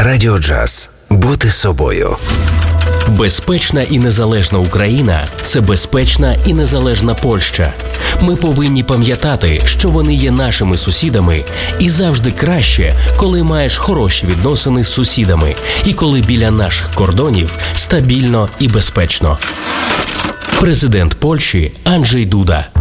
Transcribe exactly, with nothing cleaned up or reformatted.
Радіо Джаз. Бути собою. Безпечна і незалежна Україна – це безпечна і незалежна Польща. Ми повинні пам'ятати, що вони є нашими сусідами, і завжди краще, коли маєш хороші відносини з сусідами, і коли біля наших кордонів стабільно і безпечно. Президент Польщі Анджей Дуда.